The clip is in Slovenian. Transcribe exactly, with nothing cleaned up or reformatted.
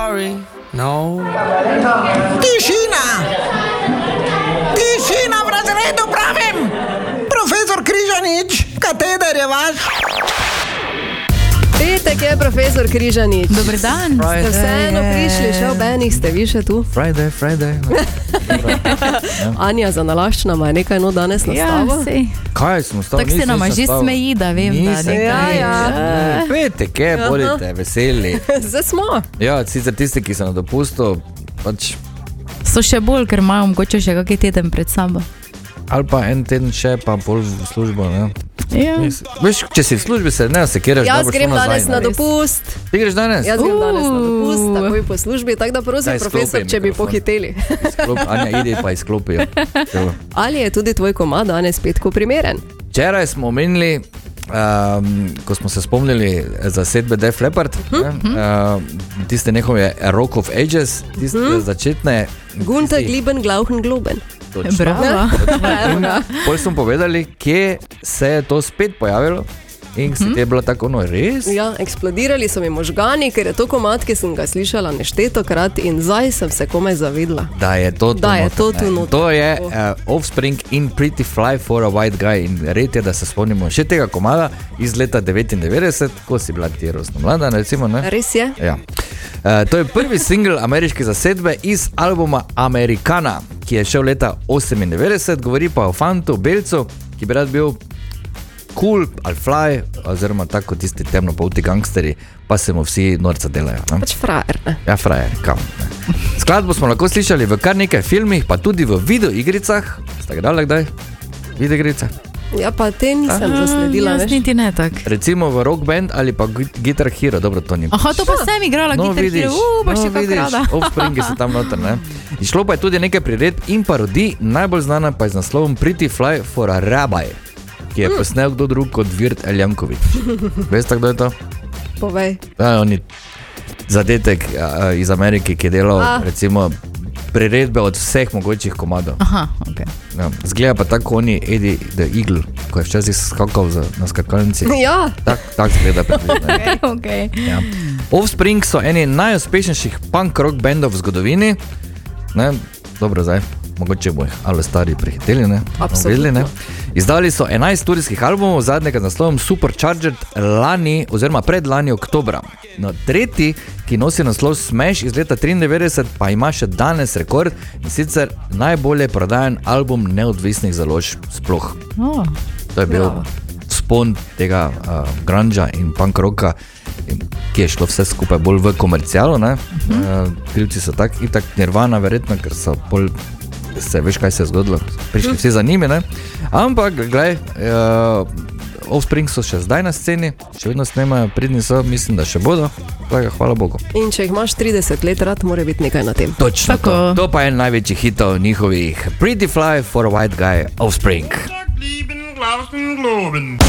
sorry, no. Tišina! Tišina v razredu pravim! Profesor Križanič, kateder je vaš? Petek je profesor Križanič. Dober dan. Ste vseeno prišli, še ob enih ste vi še tu. Friday, Friday. Anja za nalaščnama je nekaj no danes nastavo. Ja, sej. Kaj smo stali? Tako se nama že smeji, da vem, da Nisem. nekaj. Ja, ja. Petek je, bodite veseli. Zdaj smo. Ja, sicer tisti, ki so na dopustu, pač, So še bolj, ker imajo mogoče še kakšen teden pred sabo. ali pa en teden še, pa pol v službo, ne. Ja. Veš, če si v službi, se ne sekiraš, da Jaz boš grem šel nazaj, danes na ne. dopust. Ti greš danes? Jaz grem danes na dopust, Uh. takoj po službi, tako da prosim, Daj, profesor, izklopi če bi mikrofon. pohiteli. Izklop, Anja, idi pa izklopi. Jo. Ali je tudi tvoj komad danes petku primeren? Včeraj smo omenili, um, ko smo se spomnili zasedbe Def Leppard, ne, uh, tiste njihove Rock of Ages, tiste začetne. Gunter tisti- Gliben, Glauchen, Globen. Točno. Bravo. Evo ga. Pol smo povedali, kje se je to spet pojavilo in si ti je bilo tako, no res? Ja, eksplodirali so mi možgani, ker je to komad, ki sem ga slišala neštetokrat in zdaj sem se komaj zavedla. Da je to tu Da je noter, to ne. tu noter. To je To. uh, Offspring in Pretty Fly for a White Guy in red je, da se spomnimo še tega komada iz leta devetindevetdeset, ko si bila ti rosno mlada, recimo, ne? Res je? Ja. Uh, to je prvi singl ameriške zasedbe iz albuma Americana, ki je šel leta osemindevetdeset, govori pa o fantu, belcu, ki bi rad bil cool ali fly, oziroma tako kot tisti temnopolti gangsteri, pa se mu vsi norca delajo. Ne? Pač frajer, ne? Ja, frajer, kam. Ne? Skladbo smo lahko slišali v kar nekaj filmih, pa tudi v videoigricah. Ste ga dali kdaj? Videoigrice? Ja, pa te nisem zasledila, Jaz veš? niti ne tak. Recimo v Rock Band ali pa Guitar Hero, dobro, to ni. Aha, to pa sem igrala, No, Guitar vidiš, Hero, uh, pa no, še kako vidiš, rada. Offspringi so tam noter, ne. Išlo pa je tudi nekaj priredb in parodij, najbolj znana pa je z naslovom Pretty Fly for a Rabbi, ki je posnel kdo drug kot Virt Eljanković. Veste, kdo je to? Povej. Ja, on je zadetek a, iz Amerike, ki je delal Ah. recimo priredbe od vseh mogočih komadov. Aha, ok. Ja, zgleda pa tako oni Eddie the Eagle, ko je včasih skakal za, na skakalnici. Ja, Tak, tak zgleda približno. Ok. Ja. Offspring so eni najuspešnejših punk rock bendov v zgodovini. Ne? Dobro, zdaj, mogoče bo jih ali stari prehiteli, ne? Absolutno. Vedeli, ne? Izdali so enajst studijskih albumov, zadnjega z naslovom Supercharged lani oziroma predlani oktobra. No, tretji, ki nosi naslov Smash iz leta triindevetdeset, pa ima še danes rekord in sicer najbolje prodajan album neodvisnih založb sploh. Oh. To je bil Bravo. vzpon tega uh, grunga in punk rocka, in ki je šlo vse skupaj bolj v komercialo, ne? Uh, krivci so tak, itak Nirvana verjetno, ker so bolj, se veš, kaj se je zgodilo, prišli vsi za njimi, ne? Ampak, glej, uh, Offspring so še zdaj na sceni, še vedno snemajo, pridni so, mislim, da še bodo, Tega, hvala Bogu. in če jih imaš trideset let rad, mora biti nekaj na tem. Točno Tako. to. To pa je en največjih hitov njihovih Pretty Fly for a White Guy, Offspring. Lieben Glauben, Globen.